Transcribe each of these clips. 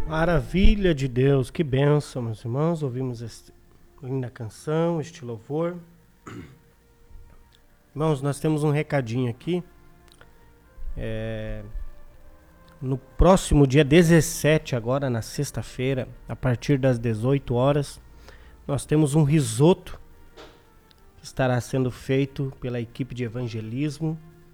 Maravilha de Deus, que bênção, meus irmãos. Ouvimos esta linda canção, este louvor. Irmãos, nós temos um recadinho aqui. No próximo dia 17, agora na sexta-feira, a partir das 18 horas, nós temos um risoto que estará sendo feito pela equipe de evangelismo.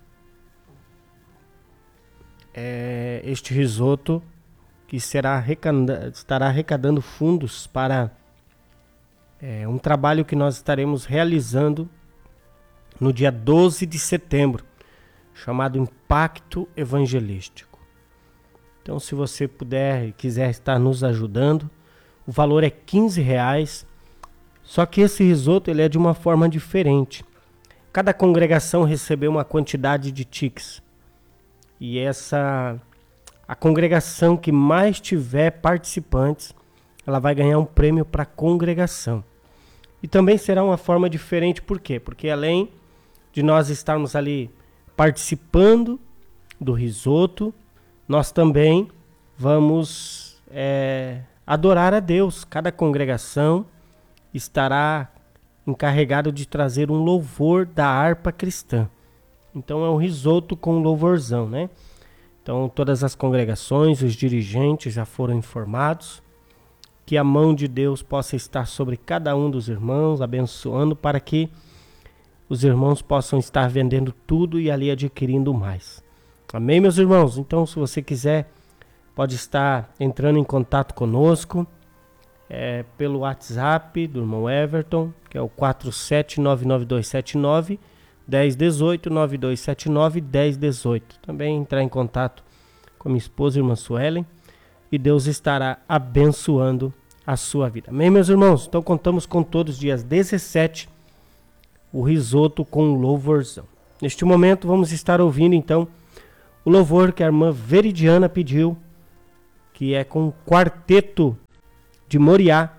Este risoto que estará arrecadando fundos para um trabalho que nós estaremos realizando no dia 12 de setembro, chamado Impacto Evangelístico. Então, se você puder e quiser estar nos ajudando, o valor é R$15, só que esse risoto ele é de uma forma diferente. Cada congregação recebeu uma quantidade de tickets, e a congregação que mais tiver participantes, ela vai ganhar um prêmio para a congregação. E também será uma forma diferente, por quê? Porque além de nós estarmos ali participando do risoto, nós também vamos adorar a Deus. Cada congregação estará encarregado de trazer um louvor da harpa cristã. Então é um risoto com um louvorzão, né? Então todas as congregações, os dirigentes já foram informados. Que a mão de Deus possa estar sobre cada um dos irmãos, abençoando para que os irmãos possam estar vendendo tudo e ali adquirindo mais. Amém, meus irmãos? Então, se você quiser, pode estar entrando em contato conosco pelo WhatsApp do irmão Everton, que é o 4799279 1018, 9279 1018. Também entrar em contato com a minha esposa, irmã Suelen, e Deus estará abençoando a sua vida. Amém, meus irmãos? Então contamos com todos os dias 17, o risoto com louvorzão. Neste momento vamos estar ouvindo então o louvor que a irmã Veridiana pediu, que é com o quarteto de Moriá,